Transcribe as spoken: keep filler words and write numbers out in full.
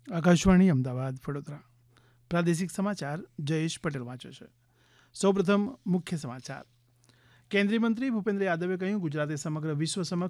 આકાશવાણી અમદાવાદ વડોદરા પ્રાદેશિક સમાચાર જયેશ પટેલ વાંચે છે. સૌપ્રથમ મુખ્ય સમાચાર કેન્દ્રીય મંત્રી ભૂપેન્દ્ર યાદવે કહ્યું ગુજરાતે સમગ્ર વિશ્વ સમક્ષ